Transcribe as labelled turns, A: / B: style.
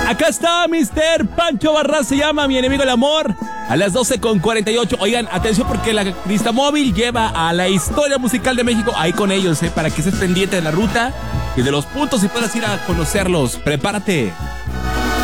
A: Acá está Mr. Pancho Barras, se llama Mi Enemigo el Amor. A las 12:48. Oigan, atención porque la Crista Móvil lleva a la historia musical de México ahí con ellos, para que estés pendiente de la ruta y de los puntos y puedas ir a conocerlos. Prepárate.